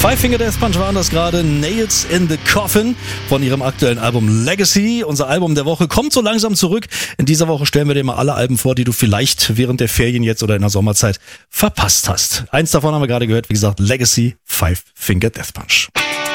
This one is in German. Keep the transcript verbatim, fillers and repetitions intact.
Five Finger Death Punch waren das gerade, Nails in the Coffin von ihrem aktuellen Album Legacy. Unser Album der Woche kommt so langsam zurück. In dieser Woche stellen wir dir mal alle Alben vor, die du vielleicht während der Ferien jetzt oder in der Sommerzeit verpasst hast. Eins davon haben wir gerade gehört, wie gesagt, Legacy, Five Finger Death Punch.